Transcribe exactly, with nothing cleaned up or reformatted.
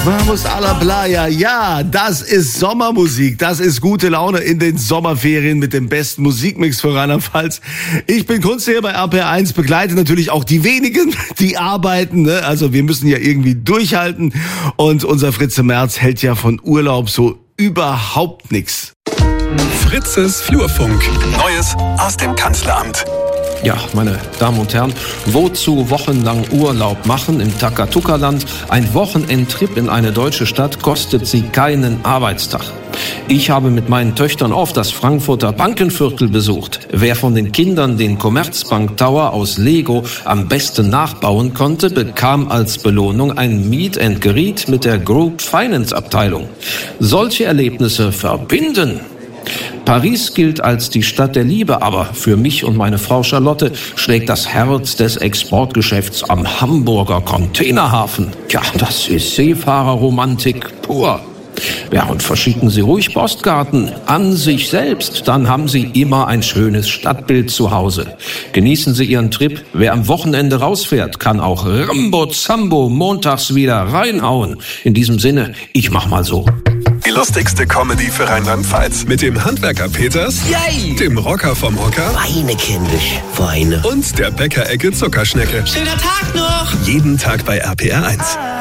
Vamos a la playa. Ja, das ist Sommermusik. Das ist gute Laune in den Sommerferien mit dem besten Musikmix für Rheinland-Pfalz. Ich bin Kunstseher bei R P R eins, begleite natürlich auch die wenigen, die arbeiten. Ne? Also wir müssen ja irgendwie durchhalten. Und unser Fritze Merz hält ja von Urlaub so überhaupt nichts. Fritzes Flurfunk. Neues aus dem Kanzleramt. Ja, meine Damen und Herren, wozu wochenlang Urlaub machen im Takatuka-Land? Ein Wochenendtrip in eine deutsche Stadt kostet Sie keinen Arbeitstag. Ich habe mit meinen Töchtern oft das Frankfurter Bankenviertel besucht. Wer von den Kindern den Commerzbank Tower aus Lego am besten nachbauen konnte, bekam als Belohnung ein Meet and Greet mit der Group Finance Abteilung. Solche Erlebnisse verbinden. Paris gilt als die Stadt der Liebe, aber für mich und meine Frau Charlotte schlägt das Herz des Exportgeschäfts am Hamburger Containerhafen. Ja, das ist Seefahrerromantik pur. Ja, und verschicken Sie ruhig Postkarten an sich selbst, dann haben Sie immer ein schönes Stadtbild zu Hause. Genießen Sie Ihren Trip. Wer am Wochenende rausfährt, kann auch Rambo Zambo montags wieder reinhauen. In diesem Sinne, ich mach mal so. Die lustigste Comedy für Rheinland-Pfalz. Mit dem Handwerker Peters, Yay! Dem Rocker vom Hocker Weine, kindisch, Weine. und der Bäckerecke Zuckerschnecke. Schöner Tag noch! Jeden Tag bei R P R eins.